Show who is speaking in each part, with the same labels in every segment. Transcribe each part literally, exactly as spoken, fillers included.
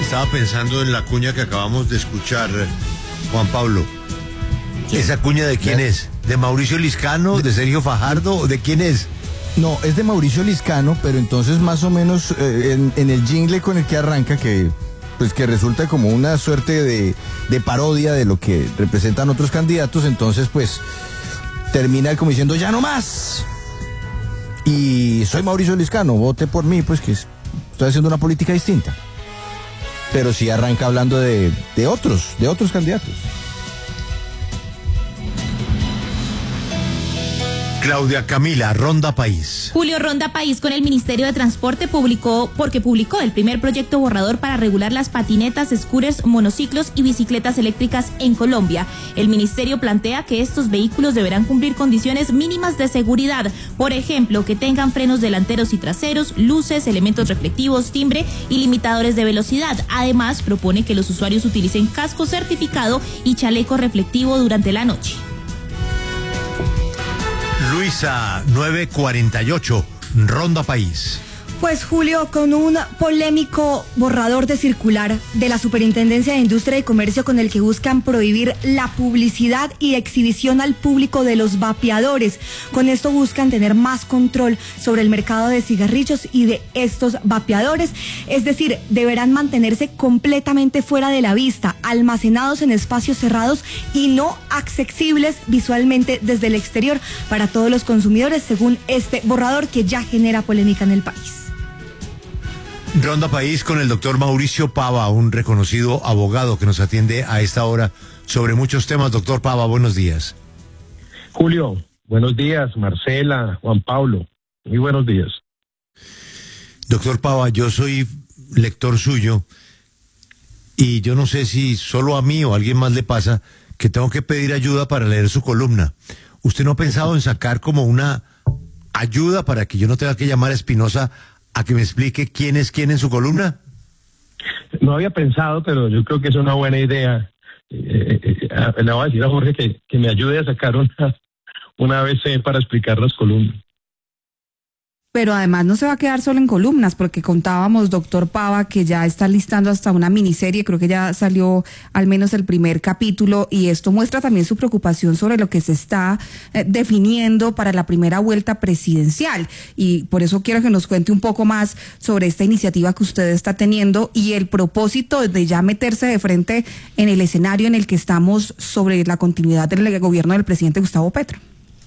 Speaker 1: Estaba pensando en la cuña que acabamos de escuchar, Juan Pablo. ¿Sí? ¿Esa cuña de quién es? ¿De Mauricio Liscano? ¿De Sergio Fajardo? ¿O de quién es?
Speaker 2: No, es de Mauricio Liscano, pero entonces más o menos eh, en, en el jingle con el que arranca, que pues que resulta como una suerte de, de parodia de lo que representan otros candidatos, entonces pues termina como diciendo ya no más. Y soy Mauricio Liscano, vote por mí, pues que estoy haciendo una política distinta. Pero sí arranca hablando de, de otros, de otros candidatos.
Speaker 1: Claudia Camila, Ronda País.
Speaker 3: Julio, Ronda País con el Ministerio de Transporte publicó, porque publicó el primer proyecto borrador para regular las patinetas, scooters, monociclos y bicicletas eléctricas en Colombia. El ministerio plantea que estos vehículos deberán cumplir condiciones mínimas de seguridad, por ejemplo, que tengan frenos delanteros y traseros, luces, elementos reflectivos, timbre y limitadores de velocidad. Además, propone que los usuarios utilicen casco certificado y chaleco reflectivo durante la noche.
Speaker 1: Luisa, nueve cuarenta y ocho, Ronda País.
Speaker 4: Pues Julio, con un polémico borrador de circular de la Superintendencia de Industria y Comercio con el que buscan prohibir la publicidad y exhibición al público de los vapeadores. Con esto buscan tener más control sobre el mercado de cigarrillos y de estos vapeadores. Es decir, deberán mantenerse completamente fuera de la vista, almacenados en espacios cerrados y no accesibles visualmente desde el exterior para todos los consumidores, según este borrador que ya genera polémica en el país.
Speaker 1: Ronda País con el doctor Mauricio Pava, un reconocido abogado que nos atiende a esta hora sobre muchos temas. Doctor Pava, buenos días.
Speaker 5: Julio, buenos días. Marcela, Juan Pablo, muy buenos días.
Speaker 1: Doctor Pava, yo soy lector suyo y yo no sé si solo a mí o a alguien más le pasa que tengo que pedir ayuda para leer su columna. ¿Usted no ha pensado en sacar como una ayuda para que yo no tenga que llamar a Espinosa a que me explique quién es quién en su columna?
Speaker 5: No había pensado, pero yo creo que es una buena idea. Eh, eh, eh, le voy a decir a Jorge que, que me ayude a sacar una, una A B C para explicar las columnas.
Speaker 6: Pero además no se va a quedar solo en columnas, porque contábamos, doctor Pava, que ya está listando hasta una miniserie, creo que ya salió al menos el primer capítulo, y esto muestra también su preocupación sobre lo que se está eh, definiendo para la primera vuelta presidencial. Y por eso quiero que nos cuente un poco más sobre esta iniciativa que usted está teniendo y el propósito de ya meterse de frente en el escenario en el que estamos sobre la continuidad del gobierno del presidente Gustavo Petro.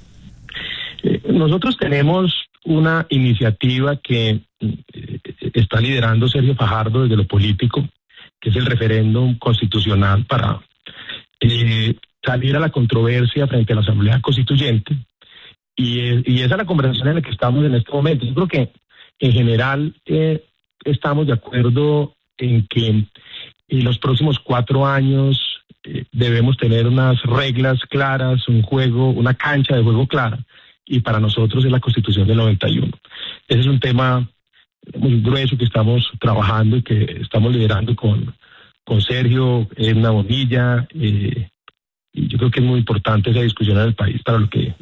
Speaker 5: Eh, nosotros tenemos una iniciativa que eh, está liderando Sergio Fajardo desde lo político, que es el referéndum constitucional para eh, salir a la controversia frente a la Asamblea Constituyente, y, eh, y esa es la conversación en la que estamos en este momento. Yo creo que en general eh, estamos de acuerdo en que en los próximos cuatro años eh, debemos tener unas reglas claras, un juego, una cancha de juego clara, y para nosotros es la Constitución del noventa y uno. Ese es un tema muy grueso que estamos trabajando y que estamos liderando con, con Sergio, Edna Bonilla, eh, y yo creo que es muy importante esa discusión en el país para lo que